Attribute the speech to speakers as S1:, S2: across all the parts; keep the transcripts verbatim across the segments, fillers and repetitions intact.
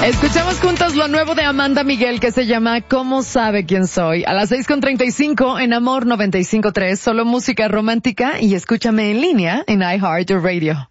S1: Escuchamos juntos lo nuevo de Amanda Miguel que se llama ¿Cómo sabe quién soy? A las seis con treinta y cinco en Amor noventa y cinco punto tres, solo música romántica y escúchame en línea en iHeartRadio.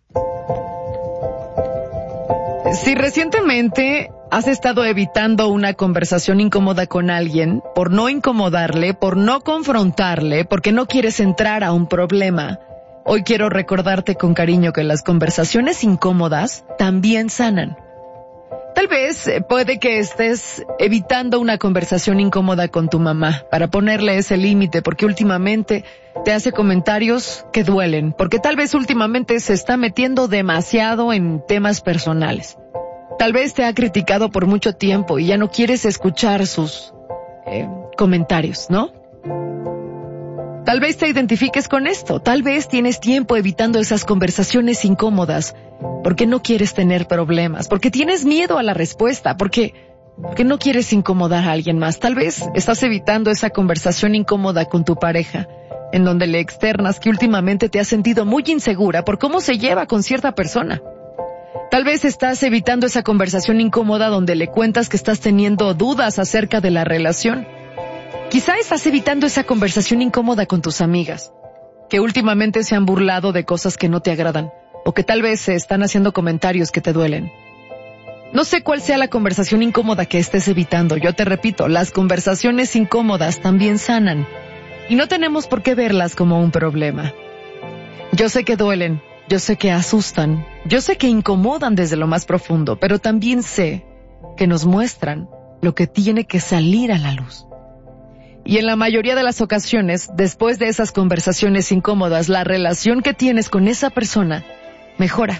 S1: Si recientemente has estado evitando una conversación incómoda con alguien por no incomodarle, por no confrontarle, porque no quieres entrar a un problema, hoy quiero recordarte con cariño que las conversaciones incómodas también sanan. Tal vez puede que estés evitando una conversación incómoda con tu mamá para ponerle ese límite porque últimamente te hace comentarios que duelen, porque tal vez últimamente se está metiendo demasiado en temas personales. Tal vez te ha criticado por mucho tiempo y ya no quieres escuchar sus eh, comentarios, ¿no? Tal vez te identifiques con esto, tal vez tienes tiempo evitando esas conversaciones incómodas porque no quieres tener problemas, porque tienes miedo a la respuesta, porque, porque no quieres incomodar a alguien más. Tal vez estás evitando esa conversación incómoda con tu pareja, en donde le externas que últimamente te has sentido muy insegura por cómo se lleva con cierta persona. Tal vez estás evitando esa conversación incómoda donde le cuentas que estás teniendo dudas acerca de la relación. Quizá estás evitando esa conversación incómoda con tus amigas, que últimamente se han burlado de cosas que no te agradan, o que tal vez se están haciendo comentarios que te duelen. No sé cuál sea la conversación incómoda que estés evitando. Yo te repito, las conversaciones incómodas también sanan, y no tenemos por qué verlas como un problema. Yo sé que duelen, yo sé que asustan, yo sé que incomodan desde lo más profundo, pero también sé que nos muestran lo que tiene que salir a la luz. Y en la mayoría de las ocasiones, después de esas conversaciones incómodas, la relación que tienes con esa persona mejora.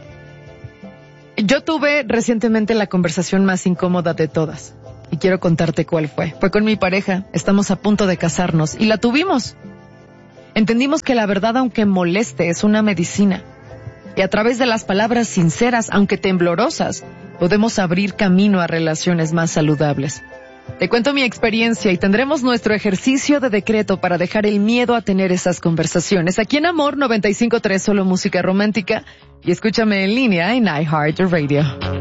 S1: Yo tuve recientemente la conversación más incómoda de todas, y quiero contarte cuál fue. Fue con mi pareja, estamos a punto de casarnos, y la tuvimos. Entendimos que la verdad, aunque moleste, es una medicina. Y a través de las palabras sinceras, aunque temblorosas, podemos abrir camino a relaciones más saludables. Te cuento mi experiencia y tendremos nuestro ejercicio de decreto para dejar el miedo a tener esas conversaciones. Aquí en Amor noventa y cinco punto tres, solo música romántica. Y escúchame en línea en iHeartRadio.